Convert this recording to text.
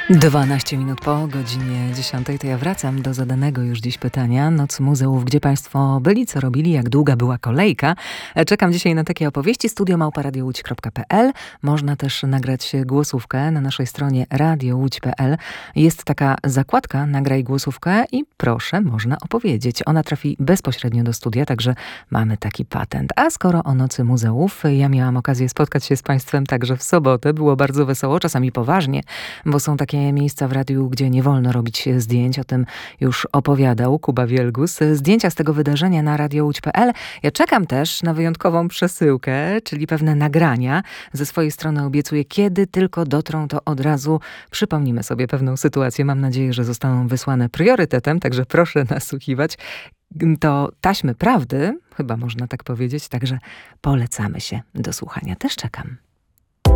12 minut po godzinie 10 to ja wracam do zadanego już dziś pytania. Noc muzeów, gdzie Państwo byli, co robili, jak długa była kolejka. Czekam dzisiaj na takie opowieści. studio@radiołódź.pl. Można też nagrać głosówkę na naszej stronie radiołódź.pl. Jest taka zakładka Nagraj głosówkę i proszę, można opowiedzieć. Ona trafi bezpośrednio do studia, także mamy taki patent. A skoro o Nocy Muzeów, ja miałam okazję spotkać się z Państwem także w sobotę. Było bardzo wesoło, czasami poważnie, bo są takie miejsca w radiu, gdzie nie wolno robić zdjęć. O tym już opowiadał Kuba Wielgus. Zdjęcia z tego wydarzenia na radiołódź.pl. Ja czekam też na wyjątkową przesyłkę, czyli pewne nagrania. Ze swojej strony obiecuję, kiedy tylko dotrą, to od razu przypomnimy sobie pewną sytuację. Mam nadzieję, że zostaną wysłane priorytetem, także proszę nasłuchiwać. To taśmy prawdy, chyba można tak powiedzieć, także polecamy się do słuchania. Też czekam.